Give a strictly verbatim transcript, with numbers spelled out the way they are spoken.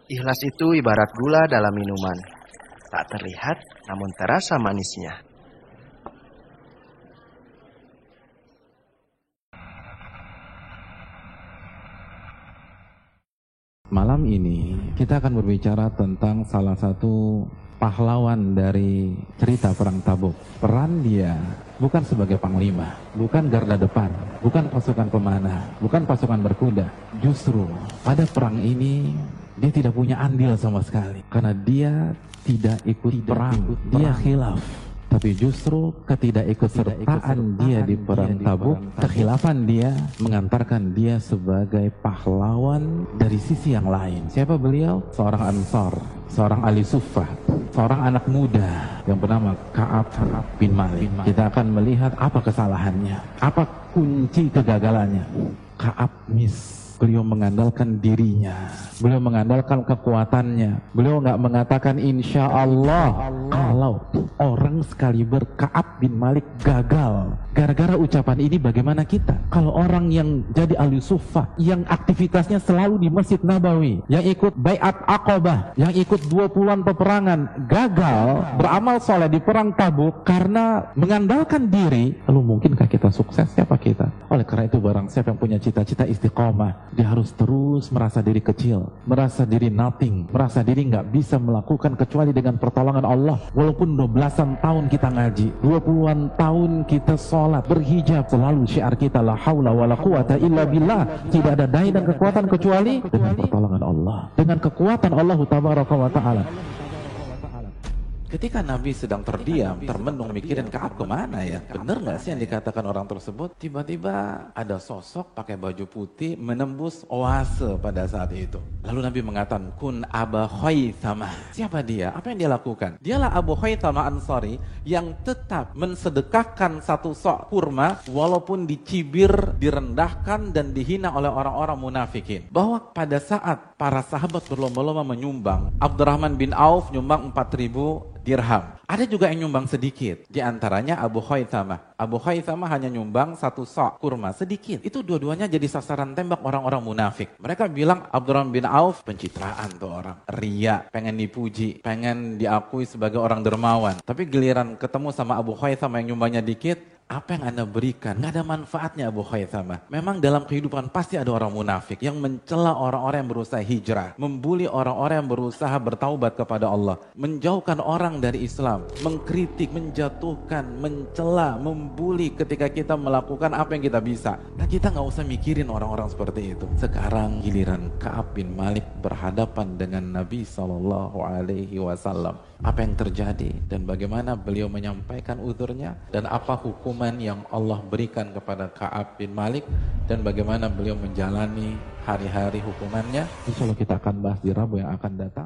Ikhlas itu ibarat gula dalam minuman. Tak terlihat, namun terasa manisnya. Malam ini kita akan berbicara tentang salah satu pahlawan dari cerita Perang Tabuk. Peran dia bukan sebagai panglima, bukan garda depan, bukan pasukan pemanah, bukan pasukan berkuda. Justru pada perang ini dia tidak punya andil sama sekali, karena dia tidak ikut tidak perang, ikut dia khilaf. Tapi justru ketidakikutsertaan dia di Perang Tabuk, kekhilafan dia mengantarkan dia sebagai pahlawan dari sisi yang lain. Siapa beliau? Seorang Ansar, seorang ahli suffah, seorang anak muda yang bernama Ka'ab bin Malik. Kita akan melihat apa kesalahannya, apa kunci kegagalannya. Ka'ab miss. Beliau mengandalkan dirinya, beliau mengandalkan kekuatannya. Beliau nggak mengatakan insya Allah. Kalau orang sekali berKa'ab bin Malik gagal gara-gara ucapan ini, bagaimana kita? Kalau orang yang jadi ahli suffah, yang aktivitasnya selalu di Masjid Nabawi, yang ikut Bai'at Aqabah, yang ikut dua puluhan peperangan, gagal beramal soleh di Perang Tabuk karena mengandalkan diri, lalu mungkinkah kita sukses? Siapa kita? Oleh karena itu, barang siapa yang punya cita-cita istiqomah, dia harus terus merasa diri kecil, merasa diri nothing, merasa diri nggak bisa melakukan kecuali dengan pertolongan Allah. Walaupun dua belasan tahun kita ngaji, dua puluhan tahun kita sholat, berhijab, selalu syiar kita la haula wala quwata illa billah. Tidak ada daya dan kekuatan kecuali dengan pertolongan Allah, dengan kekuatan Allah tabaraka wa ta'ala. Ketika Nabi sedang terdiam, termenung, mikirin Ka'ab kemana ya? Bener gak sih yang dikatakan orang tersebut? Tiba-tiba ada sosok pakai baju putih menembus oase pada saat itu. Lalu Nabi mengatakan, Kun Aba Khaythamah. Siapa dia? Apa yang dia lakukan? Dialah Abu Khaythamah Ansari yang tetap mensedekahkan satu sok kurma walaupun dicibir, direndahkan, dan dihina oleh orang-orang munafikin. Bahwa pada saat para sahabat berlomba-lomba menyumbang, Abdurrahman bin Auf nyumbang empat ribu dirham. Ada juga yang nyumbang sedikit. Di antaranya Abu Khaythamah. Abu Khaythamah hanya nyumbang satu sok kurma, sedikit. Itu dua-duanya jadi sasaran tembak orang-orang munafik. Mereka bilang Abdurrahman bin Auf pencitraan tuh orang. Ria, pengen dipuji, pengen diakui sebagai orang dermawan. Tapi giliran ketemu sama Abu Khaythamah yang nyumbangnya dikit, apa yang Anda berikan? Nggak ada manfaatnya Abu Khaythamah. Memang dalam kehidupan pasti ada orang munafik yang mencela orang-orang yang berusaha hijrah, membuli orang-orang yang berusaha bertaubat kepada Allah, menjauhkan orang dari Islam, mengkritik, menjatuhkan, mencela, membuli ketika kita melakukan apa yang kita bisa. Nah, kita nggak usah mikirin orang-orang seperti itu. Sekarang giliran Ka'ab bin Malik berhadapan dengan Nabi shallallahu alaihi wasallam. Apa yang terjadi dan bagaimana beliau menyampaikan uzurnya dan apa hukuman yang Allah berikan kepada Ka'ab bin Malik dan bagaimana beliau menjalani hari-hari hukumannya. Insya Allah kita akan bahas di Rabu yang akan datang.